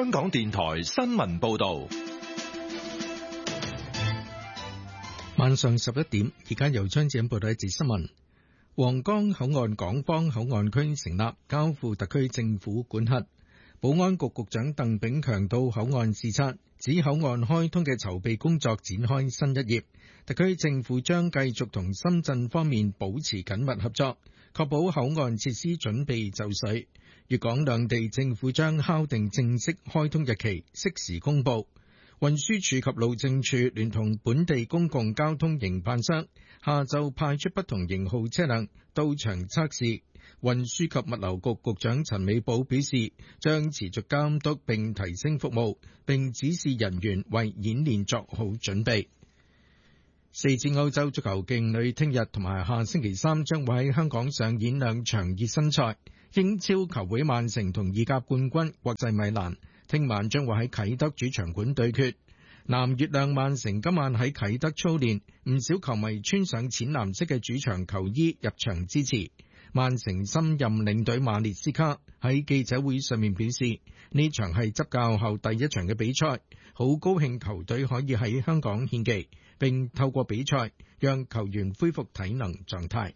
香港電台新聞報道。 晚上11點，而家由張子欣報道一節新聞。皇崗口岸港方口岸區成立，交付特區政府管轄。保安局局長鄧炳強到口岸視察，指口岸開通嘅籌備工作展開新一頁。特區政府將繼續同深圳方面保持緊密合作，確保口岸設施準備就緒。粵港兩地政府將敲定正式開通日期，適時公佈。運輸署及路政署聯同本地公共交通營辦商，下晝派出不同型號車輛到場測試。運輸及物流局局長陳美寶表示，將持續監督並提升服務，並指示人員為演練作好準備。4支歐洲足球勁旅聽日同埋下星期三將會喺香港上演兩場熱身賽。英超球會曼城同意甲冠軍國際米蘭聽晚將會喺啟德主場館對決。藍月亮曼城今晚喺啟德操練，唔少球迷穿上淺藍色嘅主場球衣入場支持。曼城新任領隊馬列斯卡喺記者會上面表示，呢場係執教後第一場嘅比賽，好高興球隊可以喺香港獻技，並透過比賽讓球員恢復體能狀態。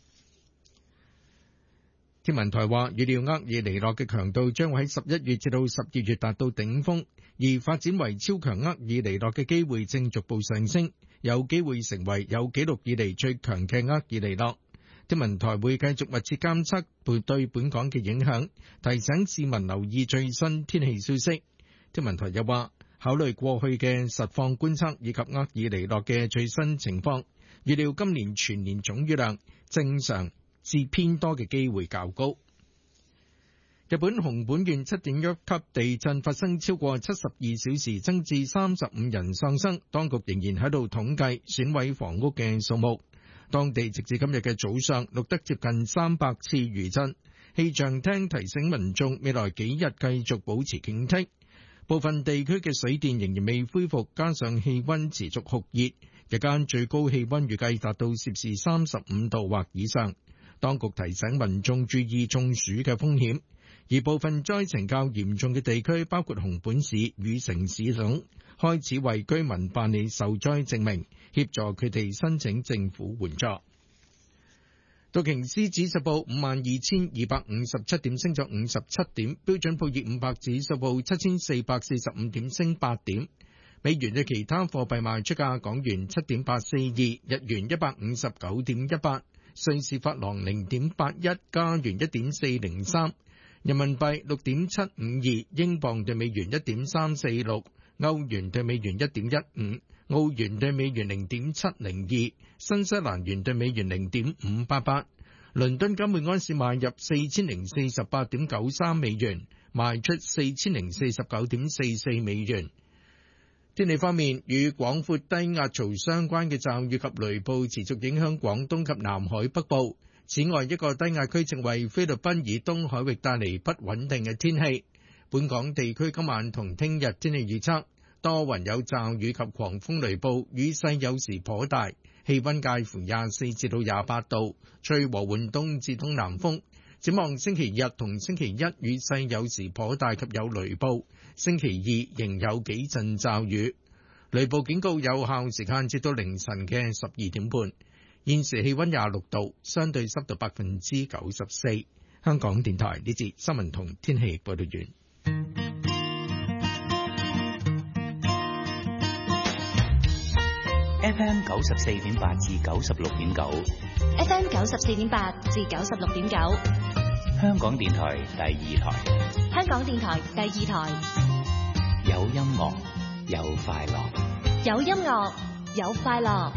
天文台話，預料厄爾尼諾嘅強度將會喺11月至到12月達到頂峰，而發展為超強厄爾尼諾嘅機會正逐步上升，有機會成為有紀錄以嚟最強嘅厄爾尼諾。天文台會繼續密切監測對本港嘅影響，提醒市民留意最新天氣消息。天文台又話，考慮過去嘅實況觀測以及厄爾尼諾嘅最新情況，預料今年全年總雨量正常至偏多嘅機會較高。日本熊本縣7.1級地震發生超過72小時，增至35人喪生，當局仍然喺度統計損毀房屋嘅數目。當地直至今日嘅早上錄得接近300次餘震，氣象廳提醒民眾未來幾日繼續保持警惕。部分地區嘅水電仍然未恢復，加上氣溫持續酷熱，日間最高氣溫預計達到攝氏35度或以上。當局提醒民眾注意中暑嘅風險，而部分災情較嚴重嘅地區，包括熊本市、羽城市等，開始為居民辦理受災證明，協助佢哋申請政府援助。道瓊斯指數報52,257點，升咗57點；標準普爾500指數報7,445點，升8點。美元嘅其他貨幣賣出價：港元7.842，日元159.18，瑞士法郎0.81，加元1.403，人民幣6.752，英鎊對美元1.346，歐元對美元1.15，澳元對美元0.702，新西蘭元對美元0.588。倫敦金每安士買入4048.93美元，賣出4049.44美元。天氣方面，與廣闊低壓槽相關嘅驟雨及雷暴持續影響廣東及南海北部。此外，一個低壓區正為菲律賓以東海域帶嚟不穩定嘅天氣。本港地區今晚同聽日天氣預測，多雲有驟雨及狂風雷暴，雨勢有時頗大，氣溫介乎24至到28度，吹和緩東至東南風。展望星期日同星期一雨勢有時頗大及有雷暴，星期二仍有幾陣驟雨。雷暴警告有效時間至到凌晨嘅12點半。現時氣溫26度，相對濕度94%。香港電台呢節新聞同天氣報道完。 FM 94.8至96.9 ，FM 94.8至96.9， 香港電台第二台， 香港電台第二台， 有音樂有快樂， 有音樂有快樂。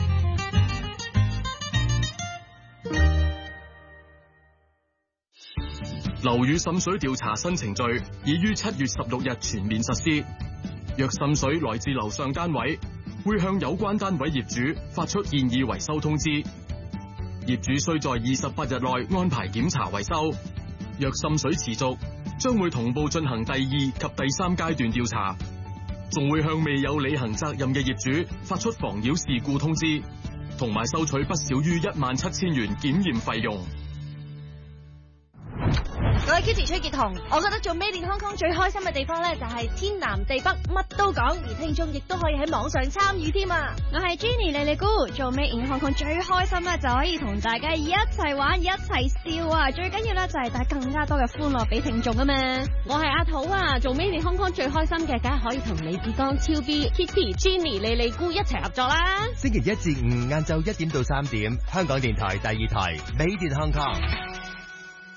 樓宇滲水調查新程序已於7月16日全面實施。若滲水來自樓上單位，會向有關單位業主發出建議維修通知。業主須在28日內安排檢查維修。若滲水持續，將會同步進行第2及第3階段調查，仲會向未有履行責任嘅業主發出妨擾事故通知，同埋收取不少於17000元檢驗費用。 我係 Kitty 崔潔彤，我覺得做 Made in Hong Kong 最開心嘅地方咧，就係天南地北乜都講，而聽眾亦都可以喺網上參與添啊！ 我係 Jenny 莉莉姑，做 Made in Hong Kong 最開心咧，就可以同大家一齊玩一齊笑啊！最緊要咧就係帶更加多嘅歡樂俾聽眾啊嘛！ 我係阿土啊，做 Made in Hong Kong 最開心嘅，梗係可以同李志剛、超 B、Kitty、Jenny、莉莉姑一齊合作啦！ 星期一至五晏晝1點到3點，香港電台第2台 Made in Hong Kong。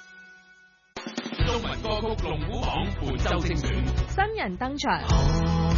中文歌曲龍虎榜本周精選， 新人登場。